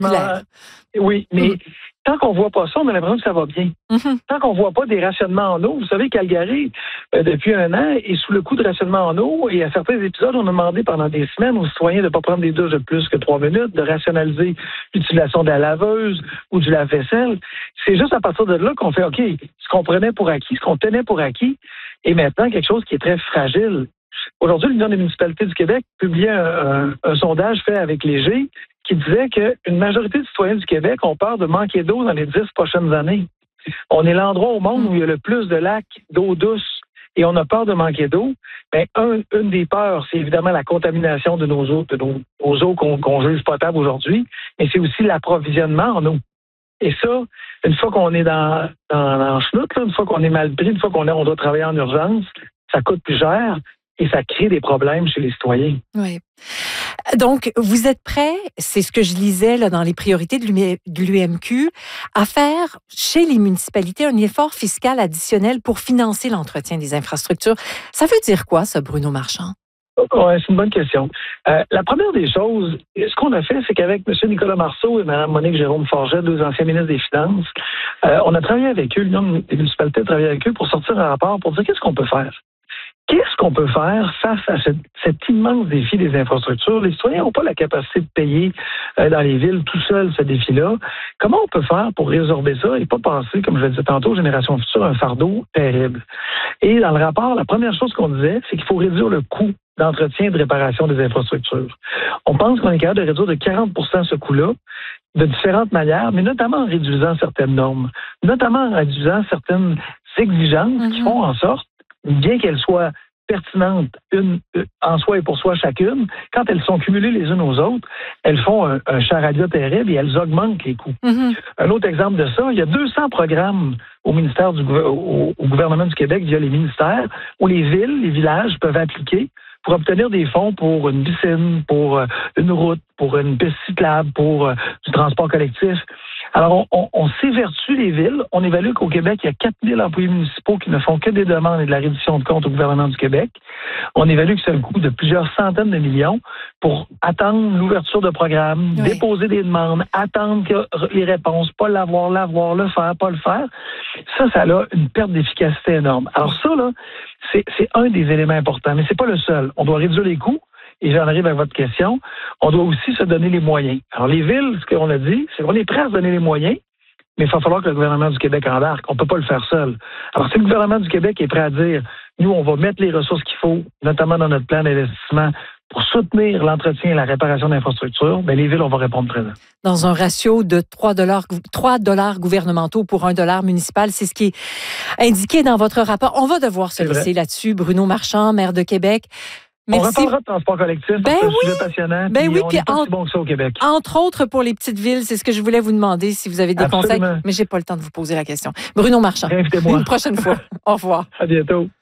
populaire. Oui, mais tant qu'on voit pas ça, on a l'impression que ça va bien. Tant qu'on voit pas des rationnements en eau, vous savez, Calgary, depuis 1 an, est sous le coup de rationnement en eau, et à certains épisodes, on a demandé pendant des semaines aux citoyens de ne pas prendre des douches de plus que 3 minutes, de rationaliser l'utilisation de la laveuse ou du lave-vaisselle. C'est juste à partir de là qu'on fait, OK, ce qu'on prenait pour acquis, ce qu'on tenait pour acquis, est maintenant quelque chose qui est très fragile. Aujourd'hui, l'Union des municipalités du Québec publiait un sondage fait avec Léger qui disait qu'une majorité des citoyens du Québec ont peur de manquer d'eau dans les 10 prochaines années. On est l'endroit au monde où il y a le plus de lacs d'eau douce et on a peur de manquer d'eau. Bien, une des peurs, c'est évidemment la contamination de nos eaux qu'on juge potables aujourd'hui, mais c'est aussi l'approvisionnement en eau. Et ça, une fois qu'on est dans le chenoute, une fois qu'on est mal pris, une fois qu'on doit travailler en urgence, ça coûte plus cher. Et ça crée des problèmes chez les citoyens. Oui. Donc, vous êtes prêts, c'est ce que je lisais là, dans les priorités de l'UMQ, à faire chez les municipalités un effort fiscal additionnel pour financer l'entretien des infrastructures. Ça veut dire quoi, ça, Bruno Marchand? Oui, c'est une bonne question. La première des choses, ce qu'on a fait, c'est qu'avec M. Nicolas Marceau et Mme Monique Jérôme-Forget, 2 anciens ministres des Finances, on a travaillé avec eux, l'Union des municipalités a travaillé avec eux pour sortir un rapport pour dire qu'est-ce qu'on peut faire. Qu'est-ce qu'on peut faire face à cet immense défi des infrastructures? Les citoyens n'ont pas la capacité de payer dans les villes tout seuls ce défi-là. Comment on peut faire pour résorber ça et pas passer, comme je le disais tantôt, aux générations futures, un fardeau terrible? Et dans le rapport, la première chose qu'on disait, c'est qu'il faut réduire le coût d'entretien et de réparation des infrastructures. On pense qu'on est capable de réduire de 40 % ce coût-là de différentes manières, mais notamment en réduisant certaines normes, notamment en réduisant certaines exigences qui font en sorte, bien qu'elles soient pertinentes en soi et pour soi chacune, quand elles sont cumulées les unes aux autres, elles font un charabia terrible et elles augmentent les coûts. Un autre exemple de ça, il y a 200 programmes au ministère au gouvernement du Québec via les ministères où les villes, les villages peuvent appliquer pour obtenir des fonds pour une piscine, pour une route, pour une piste cyclable, pour du transport collectif. Alors, on s'évertue les villes. On évalue qu'au Québec, il y a 4000 employés municipaux qui ne font que des demandes et de la reddition de comptes au gouvernement du Québec. On évalue que c'est un coût de plusieurs centaines de millions pour attendre l'ouverture de programmes, déposer des demandes, attendre que les réponses, pas l'avoir, le faire, pas le faire. Ça a une perte d'efficacité énorme. Alors ça, là, c'est un des éléments importants, mais c'est pas le seul. On doit réduire les coûts. Et j'en arrive à votre question, on doit aussi se donner les moyens. Alors, les villes, ce qu'on a dit, c'est qu'on est prêt à se donner les moyens, mais il va falloir que le gouvernement du Québec embarque. On ne peut pas le faire seul. Alors, si le gouvernement du Québec est prêt à dire, nous, on va mettre les ressources qu'il faut, notamment dans notre plan d'investissement, pour soutenir l'entretien et la réparation d'infrastructures, bien, les villes, on va répondre présent. Dans un ratio de 3 $ gouvernementaux pour 1 $ municipal, c'est ce qui est indiqué dans votre rapport. On va devoir se laisser là-dessus. Bruno Marchand, maire de Québec. Merci. On reparlera de transport collectif, c'est un sujet passionnant, puis on n'est pas si bon que ça au Québec. Entre autres, pour les petites villes, c'est ce que je voulais vous demander, si vous avez des conseils, mais j'ai pas le temps de vous poser la question. Bruno Marchand, invitez-moi une prochaine fois. Au revoir. À bientôt.